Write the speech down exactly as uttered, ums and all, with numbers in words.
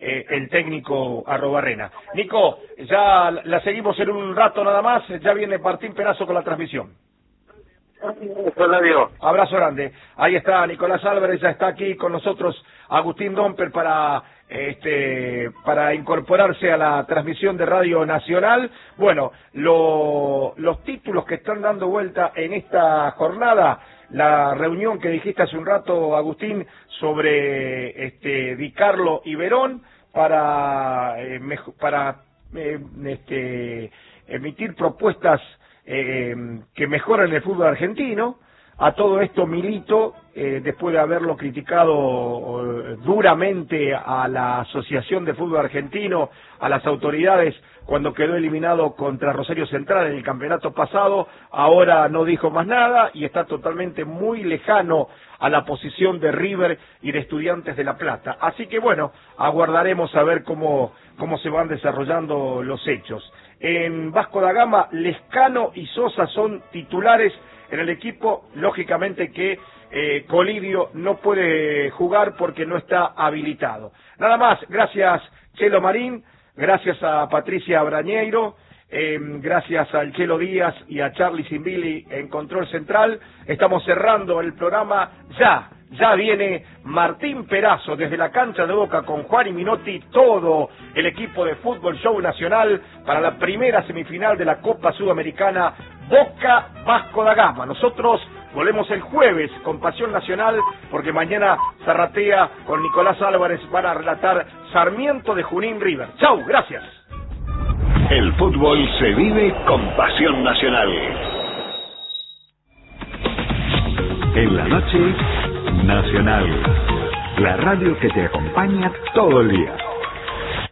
eh, el técnico Arrobarrena. Nico, ya la seguimos en un rato nada más, ya viene Martín Perazo con la transmisión. Hola, Diego. Abrazo grande. Ahí está Nicolás Álvarez, ya está aquí con nosotros Agustín Domper para este para incorporarse a la transmisión de Radio Nacional. Bueno, lo, los títulos que están dando vuelta en esta jornada, la reunión que dijiste hace un rato, Agustín, sobre este Di Carlo y Verón para eh, para eh, este emitir propuestas Eh, que mejoran el fútbol argentino. A todo esto Milito, eh, después de haberlo criticado eh, duramente a la Asociación de Fútbol Argentino, a las autoridades cuando quedó eliminado contra Rosario Central en el campeonato pasado, ahora no dijo más nada y está totalmente muy lejano a la posición de River y de Estudiantes de La Plata. Así que bueno, aguardaremos a ver cómo, cómo se van desarrollando los hechos. En Vasco da Gama, Lescano y Sosa son titulares en el equipo, lógicamente que eh, Colidio no puede jugar porque no está habilitado. Nada más, gracias Chelo Marín, gracias a Patricia Brañeiro, eh, gracias al Chelo Díaz y a Charlie Zimbili en Control Central. Estamos cerrando el programa ya. Ya viene Martín Perazo desde la cancha de Boca con Juan y Minotti, todo el equipo de Fútbol Show Nacional para la primera semifinal de la Copa Sudamericana Boca Vasco da Gama. Nosotros volvemos el jueves con Pasión Nacional porque mañana Zarratea con Nicolás Álvarez van a relatar Sarmiento de Junín River. Chau, gracias. El fútbol se vive con Pasión Nacional. En la noche, Nacional, la radio que te acompaña todo el día.